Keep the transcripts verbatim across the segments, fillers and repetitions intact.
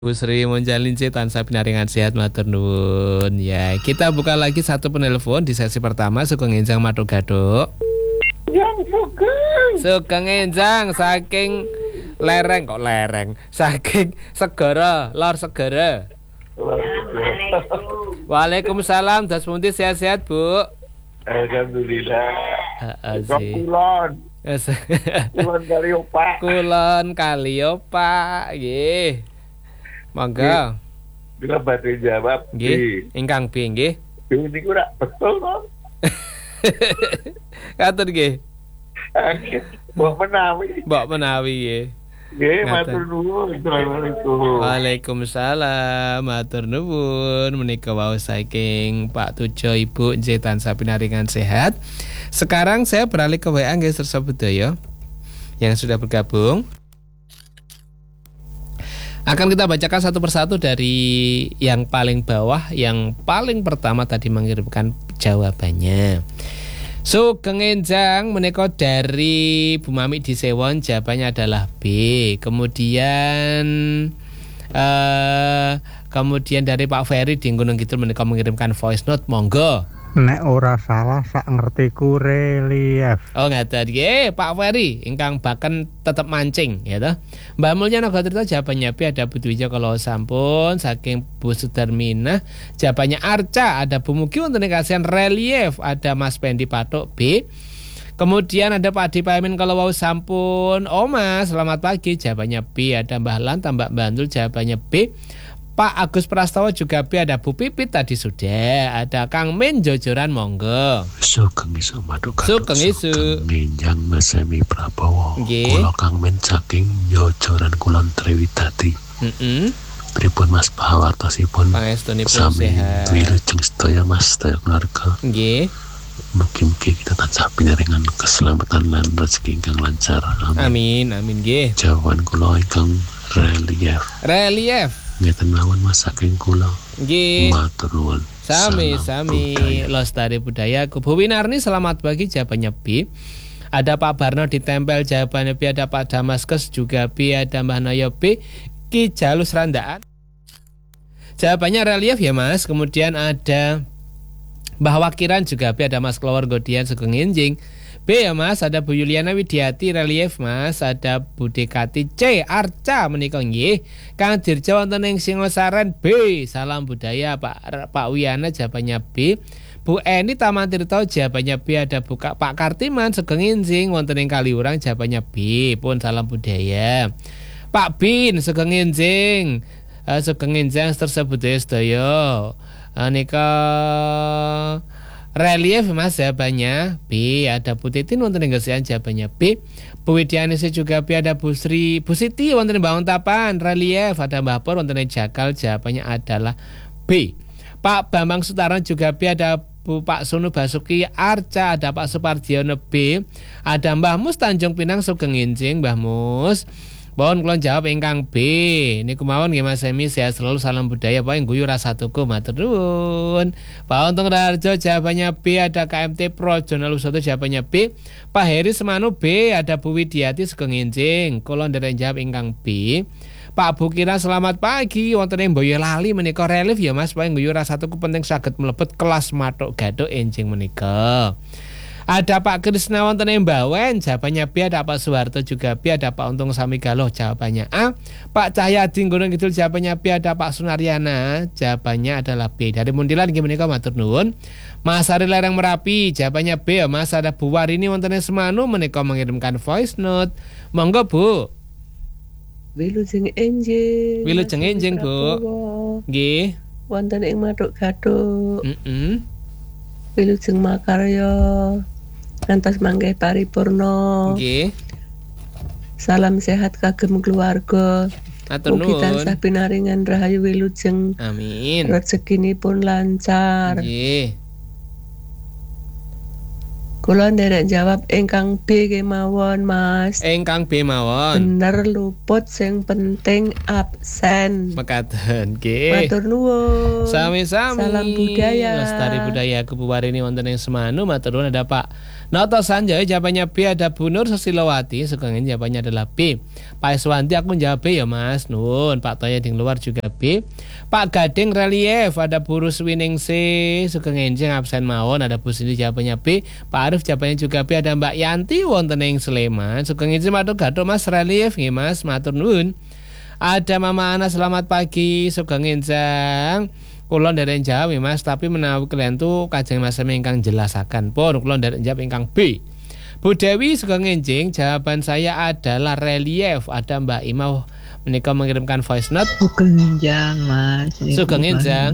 Bu Sri Monjalin tansah pinaringan sehat matur nuwun. Ya, kita buka lagi satu penelpon di sesi pertama. Sugeng Enjang Matuk Gaduk. Yang sugeng. Sugeng Enjang saking lereng kok lereng. Saking segara, lor segara. Waalaikumsalam. Das pundi sehat-sehat, Bu? Alhamdulillah. Heeh sih. Kulon. Kulon Kaliopak. Kulon Kaliopak, nggih. Monggo. Bila badhe jawab nggih, ingkang B nggih. Niku ora betul kok. Katur nggih. Mbok menawi. Mbok menawi nggih. Nggih, matur nuwun. Assalamualaikum. Waalaikumsalam. Matur nuwun. Menika wau saking Pak Tujo Ibu nggih tansah pinaringan sehat. Sekarang saya beralih ke W A nggih Sirsa Budaya yang sudah bergabung. Akan kita bacakan satu persatu dari yang paling bawah. Yang paling pertama tadi mengirimkan jawabannya. Sugeng Enjang menika dari Bu Mami di Sewon, jawabannya adalah B. Kemudian uh, kemudian dari Pak Ferry di Gunung Kidul menika mengirimkan voice note, monggo. Nek ora salah sak ngertiku relief. Oh ngaten nggih Pak Ferry ingkang baken tetep mancing ya toh. Mbak Mulya Nagatirta jawabannya B, ada Bu Dwija kalau sampun saking Bu Sudarmina jawabannya Arca, ada Bu Mugi wonten ing kasihan relief, ada Mas Pendi Patok B. Kemudian ada Pak Adi Paemin kalau wau sampun. Oh Mas selamat pagi, jawabannya B, ada Mbah Lan Tambak Bantul jawabannya B. Pak Agus Prastawa juga B, ada Bu Pipit tadi sudah, ada Kang Men Jojoran monggo. Sugeng isu Matuk Gaduk. Sugeng isu. Sugeng Enjang Mas Emi Prabowo. Nggih. Kula Kang Men saking Jojoran Kulon Trewidadi. Heeh. Pripun Mas pawartosipun Pangestunipun sami sehat. wilujeng sedaya Mas sedaya keluarga. Nggih. Mugi-mugi kita tansah pinaringan keselamatan lan rezeki ingkang lancar. Amin, Amin. amin nggih. Jawaban kula ingkang relief. Relief. Ngeten mawon Mas saking kula. Nggih. Matur nuwun. Sami Salam sami budaya. Lestari Budaya. Bu Winarni selamat pagi, jawabannya B. Ada Pak Barno ditempel jawabannya B, ada Pak Damaskus juga B, ada Mbah Noyo B. Ki Jalus Randaan jawabannya relief ya Mas. Kemudian ada Mbah Wakiran juga B, ada Mas Klowar Godian Sugeng Enjing B ya Mas, ada Bu Yuliana Widiati relief Mas, ada Bu Dekati C, Arca menika nggih. Kang Dirja wonten ing Singosaren B, salam budaya Pak Pak Wiyana jawabannya B. Bu Eni Taman Tirta jawabannya B, ada Bu Pak Kartiman Sugeng Enjing wonten ing Kaliurang jawabannya B, pun salam budaya. Pak Bin Sugeng Enjing uh, Sugeng Enjing tersebut sedaya uh, nika relief Mas jawabannya B, ada Bu Titin wonten ing Gesian jawabannya B. Bu Widianisi juga B, ada Bu Sri Bu Siti wonten ing Banguntapan relief, ada Mbah Pur wonten ing Jakal jawabannya adalah B. Pak Bambang Sutaran juga B, ada Bu Pak Sunu Basuki Arca, ada Pak Supardiono B, ada Mbah Mus Tanjung Pinang Sugeng Enjing Mbah Mus. Mohon kula jawab ingkang B. Niku mawon nggih Mas Emi, sehat selalu, salam budaya pokoke guyu rasa tuku matur nuwun. Pak Untung Raharjo jawabannya B, ada K M T Pro Jonal Usoto jawabannya B. Pak Heri Semanu B, ada Bu Widiati Sugeng Enjing. Kula nderek jawab ingkang B. Pak Bukira selamat pagi wonten ing Boyolali menika relief ya Mas, pokoke guyu rasa tuku penting saged mlebet kelas Matuk Gaduk Enjing menika. Ada Pak Krisna wonten ing Bawen jawabannya B, ada Pak Suharto juga B, ada Pak Untung Samigaloh jawabannya A. Pak Cahyadi Gunung Kidul jawabannya B, ada Pak Sunaryana jawabannya adalah B. Dari Mundilan nggih menika matur nuwun. Mas Ari Lereng Merapi jawabannya B ya Mas, ada Bu Warini wonten ing Semanu menika mengirimkan voice note. Monggo Bu. Wilujeng Enjing. Wilujeng Enjing Bu. Nggih. Wonten ing Matuk Gaduk. Heeh. Wilujeng makarya ngantos mangke paripurna. Nggih. Salam sehat kagem keluarga. Matur Mugi nuwun. tansah pinaringan rahayu wilujeng. Amin. Rezekinipun lancar. Nggih. Kula nderek jawab ingkang B kemawon Mas. Ingkang B mawon. Bener luput sing penting absen. Mekaten nggih. Matur nuwun. Sami-sami. Salam budaya. Lestari budaya Kubu Warini wonten ing Semanu matur nuwun. Ada Pak Noto Sanjaya jawabannya B. Ada Bu Nur Susilowati, Sugeng jawabannya adalah B. Pak Iswanti aku jawab B ya Mas. Nun, Pak Toya di luar juga B. Pak Gading relief, ada Bu Ruswining C, Sugeng enjing absen mawon, ada Bu Sindi jawabannya B. Pak Arif jawabannya juga B. Ada Mbak Yanti wonten ing Sleman, Sugeng enjing matur gathuk Mas relief nggih Mas, matur nuwun. Ada Mama Ana selamat pagi, Sugeng enjang. Kulon dari jawab Mas, tapi menawi kalian tuh kajeng Mas ingkang jelasaken pun kulon dari jawab ingkang B. Bu Dewi Sugeng enjing, jawaban saya adalah relief. Ada Mbak Imau menika mengirimkan voice note. Sugeng enjang Mas. Sugeng enjang.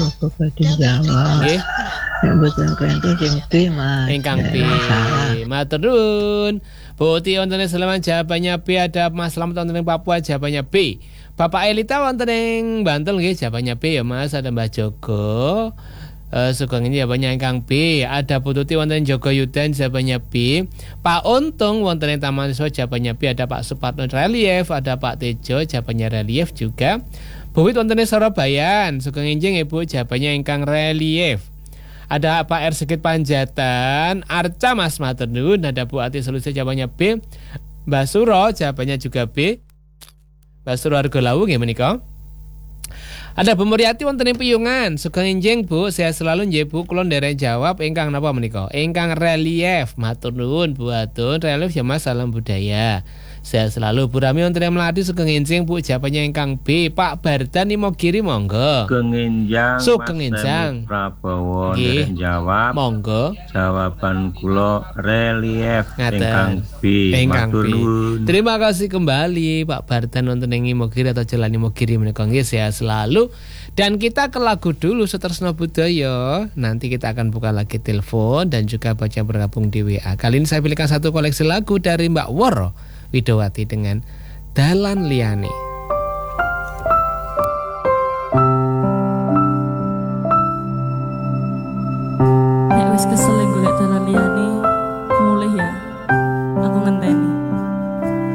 Nggih. Nek boten kalian tuh sing B Mas. Ingkang B. Matur nuwun. Bu Ti wonten Sleman jawabannya B. Ada Mas Slamet wonten Papua jawabannya B. Bapak Elita wonten ing Bantul nggih jawabannya B ya Mas. Ada Mbak Joko uh, Sugeng ini jawabannya ingkang B. Ada Bu Tuti wonten Jogo Yudan jawabannya B. Pak Untung wonten ing Taman Siswa jawabannya B. Ada Pak Suparno relief, ada Pak Tejo jawabannya relief juga. Bu Wit wonten ing Surabaya Sugeng enjing Ibu jawabannya ingkang relief. Ada Pak R Sigit Panjatan, Arca Mas matur nuwun. Ada Bu Ati Solusi jawabannya B. Mbak Suro jawabannya juga B. Mbak Suro Argolawu nggih menika. Ada Bu Muryati wonten ing Piyungan, Sugeng enjing Bu, saya selalu nggih Bu, kula nderek jawab ingkang napa menika? Ingkang relief. Matur nuwun Bu Atun, relief ya Mas, salam budaya. Saya selalu Bu Rami wonten ing Melati Sugeng enjing Bu, jawabannya ingkang B. Pak Bardan Imogiri monggo. Sugeng enjang. Sugeng enjang. Prabowo nderek jawab. Monggo. Jawaban kula relief ingkang B. Ingkang B. Nuwun. Terima kasih kembali Pak Bardan wonten ing Imogiri atau Jalan Imogiri menika nggih, saya selalu. Dan kita ke lagu dulu Sutresno Budaya. Nanti kita akan buka lagi telepon dan juga baca bergabung di W A. Kali ini saya pilihkan satu koleksi lagu dari Mbak Woro Widowati dengan Dalan Liyane. Nek wis kesel golek dalan liyane, mulih ya. Aku ngenteni.